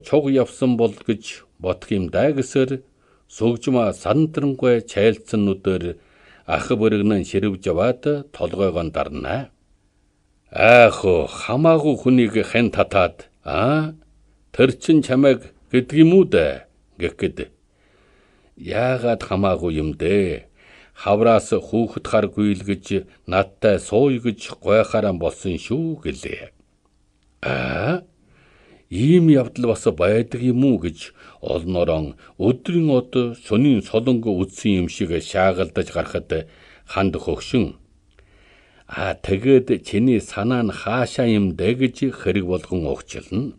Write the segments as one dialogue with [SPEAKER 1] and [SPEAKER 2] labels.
[SPEAKER 1] чуг явсан бол гэж бодох юм даа гэсээр Сүгжмаа сандрангуй чайлцсан нүдээр ах бөргнэн ширвж яваад толгойгоо дарнаа. Аахо хамаагүй хүнийг хэн татаад тэр чин чамайг гэдэг юм уу да гэхэд яагаад хамаагүй юм дээ. Хавраас хүүхэд харгүй л гэж надтай сууй гэж гойхаараа болсон шүү гэлээ. Ийм явдал бас байдаг юм уу гэж олноороо өдрийн од шөнийн солонго үдсэн юм шиг шаагалдаж гарахад ханд хөгшин. Тэгээд чиний санаа нь хаашаа юм дээ гэж хэрэг болгон өгчлөн.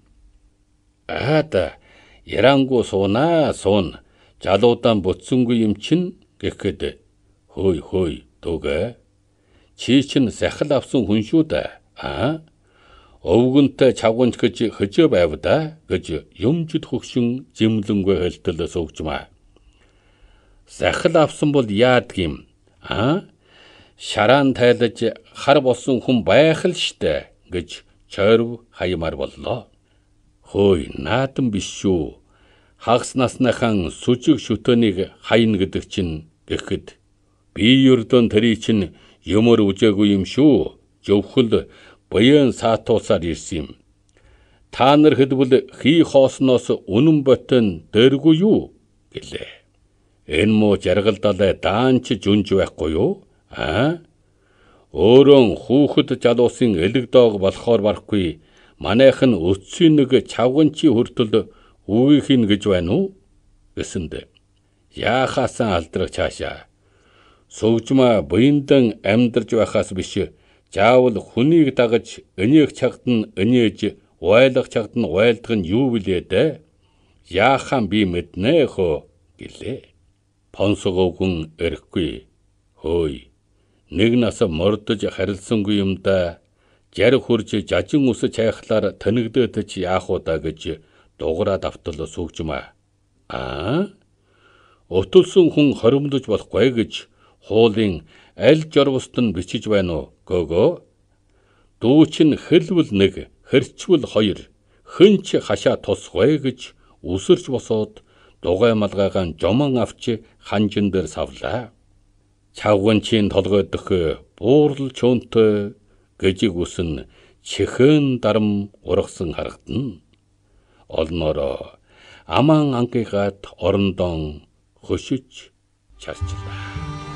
[SPEAKER 1] Ярангу суун жалуудаан бүтсэнгүй юм чин гэхэд хөөй дүүгээ. Чи чин сахил авсан хүн шүү да. Өвгөнтэй чавганч гэж хөжөө байв да гэж юмжид хөгшин зэмлэнгүй хэлтэл Сүгжмаа. Сахил авсан бол яадаг юм? Шараан тайлаж хар болсон хүн байх л штэ гэж чойров хаямар боллоо. Хөөй наадам биш шүү. Хагас насныхан сүжиг шүтөнийг хайна гэдэг чинь гэхэд би ердөн тэрий чинь юмөр үжээгүй юм шүү. Зөвхөл буян саатуулсаар ирсэн юм. Та нар хэдвэл хий хоосноос үнэн ботон дэргүй юу гэлээ. Энэ муу жаргалдалай даанч жүнж байхгүй юу? Өөрөө хүүхэд жалуусын элэг доог болохоор барахгүй манайхан өцсийн нэг чавганчи хүртэл үгийнх гэж байна уу? Гэсэндэ яахаасан алдрах цаашаа. Сүгжмаа буяндан амьдарч байхаас биш заавал хүнийг дагаж өнөөх чагт нь өнөөж ойлгох чагт нь ойлгох нь юу вүлээ дээ? Яахан би мэднэ хөө гэлээ. Понсогоогун эрэхгүй. Хөөй. Нэг нас мордож харилсангүй юм да. Жар хурж жажин ус чайхлаар тэнэгдээд ч яах уу да гэж дуграад автал Сүгжмаа. Өтөлсөн хүн хоримдож болохгүй гэж хуулын аль жорвост нь бичиж байна уу? Гөөгөө. Дүү чинь хэлвэл нэг, хэрчвэл хоёр, хэнч хашаа тусгүй гэж үсэрч босоод дугай малгайгаан жомон авч ханжин дээр савлаа. Чавганчийн толгой дөх буурал чөөнтэй гэжиг үсэн чихэн дарам ургасан харагдана. Олноороо аман ангигаад орондон хөшиж чарчлаа.